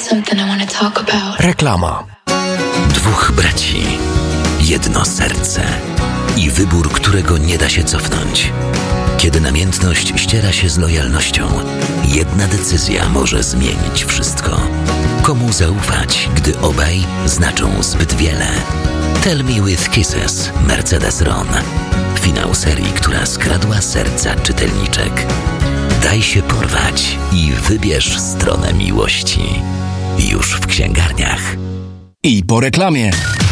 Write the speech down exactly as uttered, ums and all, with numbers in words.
something I want to talk about. Reklama. Dwóch braci, jedno serce i wybór, którego nie da się cofnąć. Kiedy namiętność ściera się z lojalnością, jedna decyzja może zmienić wszystko. Komu zaufać, gdy obaj znaczą zbyt wiele? Tell Me With Kisses, Mercedes Ron. Finał serii, która skradła serca czytelniczek. Daj się porwać i wybierz stronę miłości. Już w księgarniach. I po reklamie.